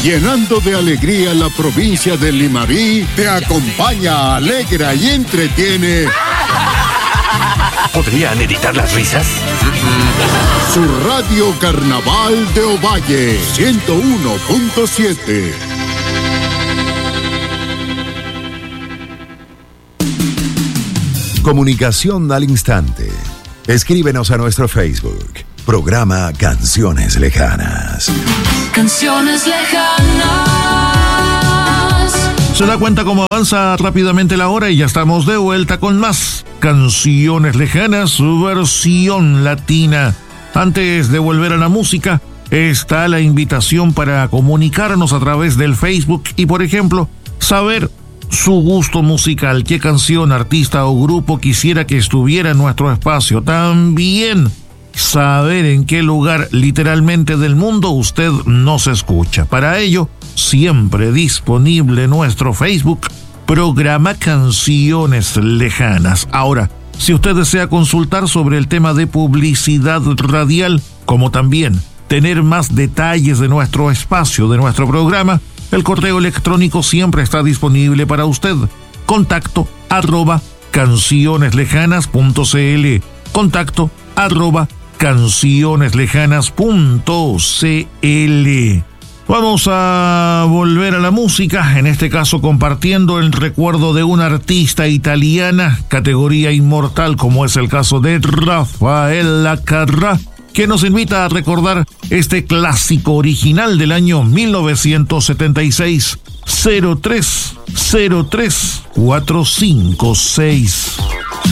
llenando de alegría la provincia de Limarí, te acompaña, alegra y entretiene. ¿Podrían editar las risas? Su radio Carnaval de Ovalle, 101.7. Comunicación al instante. Escríbenos a nuestro Facebook. Programa Canciones Lejanas. Canciones lejanas. Se da cuenta cómo avanza rápidamente la hora y ya estamos de vuelta con más Canciones Lejanas, su versión latina. Antes de volver a la música, está la invitación para comunicarnos a través del Facebook y, por ejemplo, saber su gusto musical, qué canción, artista o grupo quisiera que estuviera en nuestro espacio. También saber en qué lugar literalmente del mundo usted nos escucha. Para ello, siempre disponible nuestro Facebook, programa Canciones Lejanas. Ahora, si usted desea consultar sobre el tema de publicidad radial, como también tener más detalles de nuestro espacio, de nuestro programa, el correo electrónico siempre está disponible para usted. Contacto @cancioneslejanas.cl. Contacto @cancioneslejanas.cl. Vamos a volver a la música, en este caso compartiendo el recuerdo de una artista italiana, categoría inmortal, como es el caso de Raffaella Carrà, que nos invita a recordar este clásico original del año 1976, 0303456.